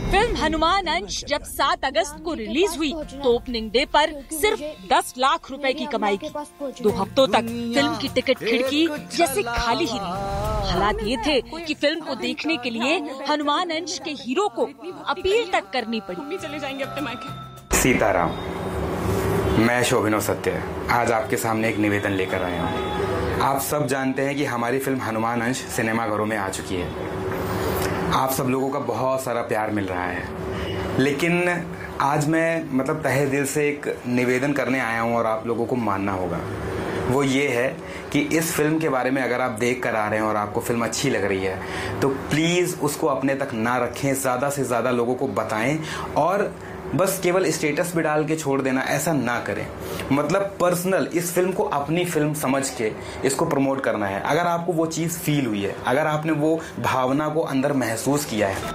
Film Hanuman अंश जब 7 अगस्त को रिलीज हुई तो ओपनिंग डे पर सिर्फ 10 लाख रुपए की कमाई की। 2 हफ्तों तक फिल्म की टिकट खिड़की जैसे खाली ही रही। हालात ये थे कि फिल्म को देखने के लिए हनुमान अंश के हीरो को अपील तक करनी पड़ी। चले जाएंगे अपने मायके। सीताराम, मैं शोभिनो सत्य आज आपके सामने एक निवेदन लेकर आया हूँ। आप सब जानते हैं कि हमारी फिल्म हनुमान अंश सिनेमाघरों में आ चुकी है। आप सब लोगों का बहुत सारा प्यार मिल रहा है, लेकिन आज मैं तहे दिल से एक निवेदन करने आया हूँ और आप लोगों को मानना होगा। वो ये है कि इस फिल्म के बारे में अगर आप देख कर आ रहे हैं और आपको फिल्म अच्छी लग रही है तो प्लीज़ उसको अपने तक ना रखें, ज़्यादा से ज़्यादा लोगों को बताएं और बस केवल स्टेटस पे डाल के छोड़ देना, ऐसा ना करें। पर्सनल इस फिल्म को अपनी फिल्म समझ के इसको प्रमोट करना है। अगर आपको वो चीज़ फील हुई है, अगर आपने वो भावना को अंदर महसूस किया है।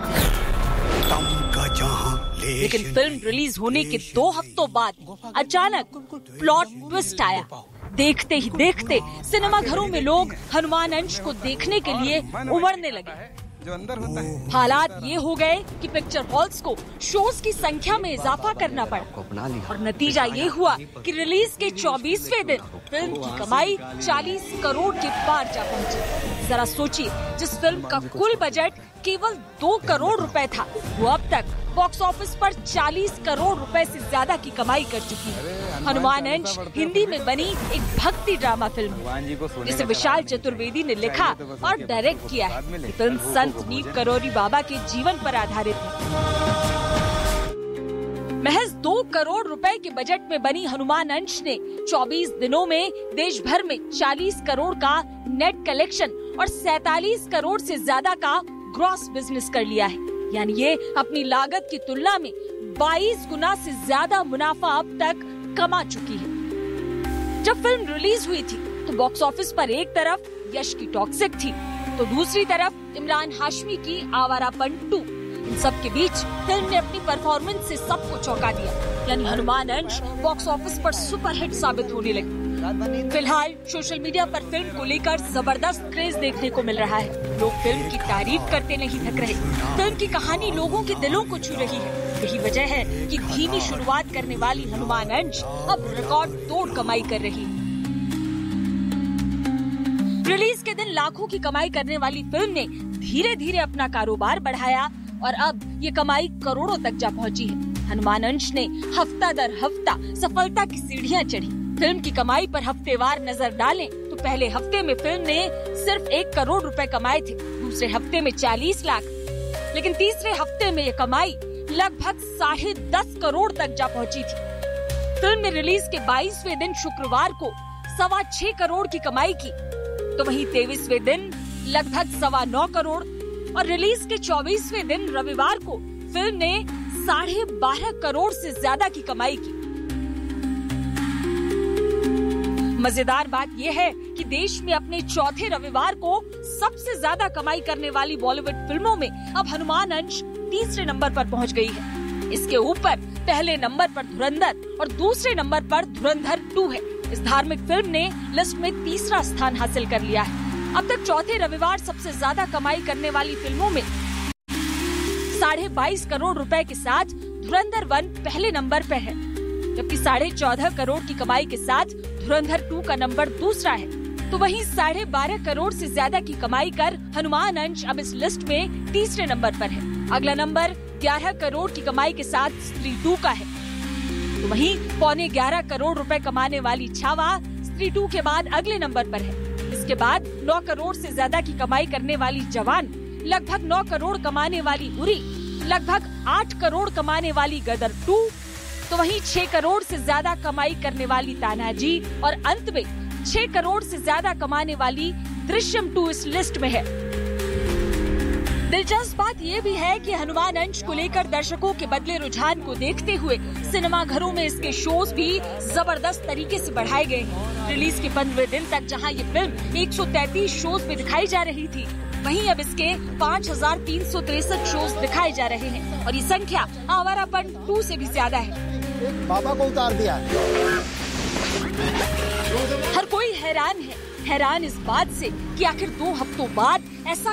लेकिन फिल्म रिलीज होने के 2 हफ्तों बाद अचानक प्लॉट ट्विस्ट आया। देखते ही देखते सिनेमाघरों में लोग हनुमान अंश को देखने के लिए उमड़ने लगे। हालात ये हो गए कि पिक्चर हॉल्स को शोज की संख्या में इजाफा करना पड़ा और नतीजा ये हुआ कि रिलीज के 24वें दिन फिल्म की कमाई 40 करोड़ के पार जा पहुंची। जरा सोचिए, जिस फिल्म का कुल बजट केवल 2 करोड़ रुपए था, वो अब तक बॉक्स ऑफिस पर 40 करोड़ रुपए से ज्यादा की कमाई कर चुकी है। हनुमान अंश हिंदी में बनी एक भक्ति ड्रामा फिल्म है, जिसे विशाल चतुर्वेदी ने लिखा और डायरेक्ट किया है। फिल्म संत नीम करोरी बाबा के जीवन पर आधारित है। महज 2 करोड़ रुपए के बजट में बनी हनुमान अंश ने 24 दिनों में देश भर में 40 करोड़ का नेट कलेक्शन और 47 करोड़ से ज्यादा का ग्रॉस बिजनेस कर लिया है। यानी ये अपनी लागत की तुलना में 22 गुना से ज्यादा मुनाफा अब तक कमा चुकी है। जब फिल्म रिलीज हुई थी तो बॉक्स ऑफिस पर एक तरफ यश की टॉक्सिक थी तो दूसरी तरफ इमरान हाशमी की आवारापन 2। इन सब के बीच फिल्म ने अपनी परफॉर्मेंस से सबको चौंका दिया। यानी हनुमान अंश बॉक्स ऑफिस पर सुपरहिट साबित होने लगी। फिलहाल सोशल मीडिया पर फिल्म को लेकर जबरदस्त क्रेज देखने को मिल रहा है। लोग फिल्म की तारीफ करते नहीं थक रहे। फिल्म की कहानी लोगों के दिलों को छू रही है। यही वजह है कि धीमी शुरुआत करने वाली हनुमान अंश अब रिकॉर्ड तोड़ कमाई कर रही है। रिलीज के दिन लाखों की कमाई करने वाली फिल्म ने धीरे धीरे अपना कारोबार बढ़ाया और अब ये कमाई करोड़ों तक जा पहुंची है। हनुमान अंश ने हफ्ता दर हफ्ता सफलता की सीढ़ियां चढ़ी। फिल्म की कमाई पर हफ्तेवार नजर डालें तो पहले हफ्ते में फिल्म ने सिर्फ 1 करोड़ रुपए कमाए थे, दूसरे हफ्ते में 40 लाख, लेकिन तीसरे हफ्ते में ये कमाई लगभग 10.5 करोड़ तक जा पहुंची थी। फिल्म ने रिलीज के 22वें दिन शुक्रवार को 6.25 करोड़ की कमाई की, तो वहीं 23वें दिन लगभग 9.25 करोड़ और रिलीज के 24वें दिन रविवार को फिल्म ने 12.5 करोड़ से ज्यादा की कमाई की। मजेदार बात यह है कि देश में अपने चौथे रविवार को सबसे ज्यादा कमाई करने वाली बॉलीवुड फिल्मों में अब हनुमान अंश तीसरे नंबर पर पहुंच गई है। इसके ऊपर पहले नंबर पर धुरंधर और दूसरे नंबर पर धुरंधर 2 है। इस धार्मिक फिल्म ने लिस्ट में तीसरा स्थान हासिल कर लिया है। अब तक चौथे रविवार सबसे ज्यादा कमाई करने वाली फिल्मों में 22.5 करोड़ रुपए के साथ धुरंधर 1 पहले नंबर पर है, जबकि 14.5 करोड़ की कमाई के साथ धुरंधर 2 का नंबर दूसरा है। तो वहीं 12.5 करोड़ से ज्यादा की कमाई कर हनुमान अंश अब इस लिस्ट में तीसरे नंबर पर है। अगला नंबर 11 करोड़ की कमाई के साथ स्त्री 2 का है। तो वहीं 11.25 करोड़ रुपए कमाने वाली छावा स्त्री 2 के बाद अगले नंबर पर है। इसके बाद 9 करोड़ से ज्यादा की कमाई करने वाली जवान, लगभग 9 करोड़ कमाने वाली उरी, लगभग 8 करोड़ कमाने वाली गदर 2, तो वहीं 6 करोड़ से ज्यादा कमाई करने वाली तानाजी और अंत में 6 करोड़ से ज्यादा कमाने वाली दृश्यम 2 इस लिस्ट में है। दिलचस्प बात ये भी है कि हनुमान अंश को लेकर दर्शकों के बदले रुझान को देखते हुए सिनेमाघरों में इसके शोज भी जबरदस्त तरीके से बढ़ाए गए हैं। रिलीज के 15वें दिन तक जहां ये फिल्म 133 शोज में दिखाई जा रही थी, वहीं अब इसके 5,363 शोज दिखाए जा रहे हैं और ये संख्या आवारापन 2 से भी ज्यादा है। बाबा को उतार दिया। हर कोई हैरान है, हैरान इस बात से कि आखिर 2 हफ्तों बाद ऐसा